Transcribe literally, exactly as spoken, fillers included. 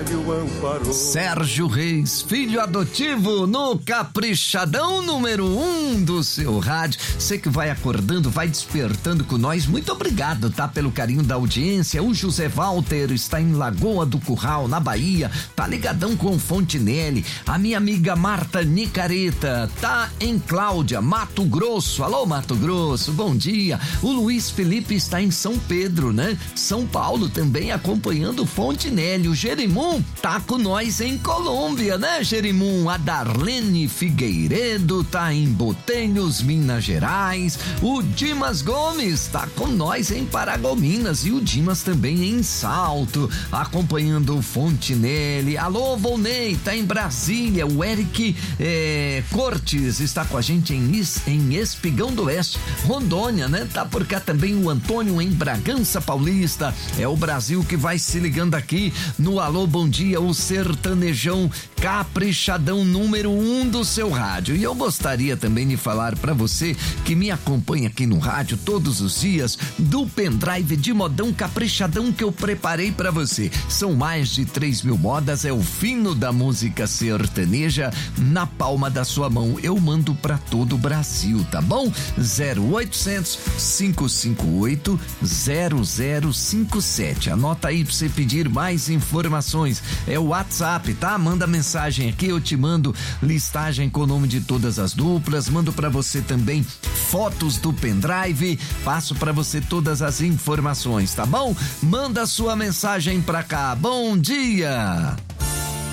Sérgio Reis, filho adotivo no Caprichadão número um do seu rádio. Você que vai acordando, vai despertando com nós, muito obrigado, tá? Pelo carinho da audiência. O José Walter está em Lagoa do Curral, na Bahia, tá ligadão com Fontinelli. A minha amiga Marta Nicareta tá em Cláudia, Mato Grosso. Alô, Mato Grosso, bom dia. O Luiz Felipe está em São Pedro, né? São Paulo também acompanhando Fontinelli. O Jerimum tá com nós em Colômbia, né, Jerimum? A Darlene Figueiredo tá em Botelhos, Minas Gerais. O Dimas Gomes tá com nós em Paragominas e o Dimas também em Salto, acompanhando o Fontinelli. Alô, Volney, tá em Brasília. O Eric eh, Cortes está com a gente em, em Espigão do Oeste, Rondônia, né? Tá por cá também o Antônio em Bragança Paulista. É o Brasil que vai se ligando aqui no Alô Bom Dia, o sertanejão caprichadão número um do seu rádio. E eu gostaria também de falar pra você que me acompanha aqui no rádio todos os dias do pendrive de modão caprichadão que eu preparei pra você. São mais de três mil modas, é o fino da música sertaneja na palma da sua mão. Eu mando pra todo o Brasil, tá bom? zero oitocentos, cinco cinco oito, zero zero cinco sete. Anota aí pra você pedir mais informações. É o WhatsApp, tá? Manda mensagem aqui, eu te mando listagem com o nome de todas as duplas, mando pra você também fotos do pendrive, passo pra você todas as informações, tá bom? Manda sua mensagem pra cá. Bom dia!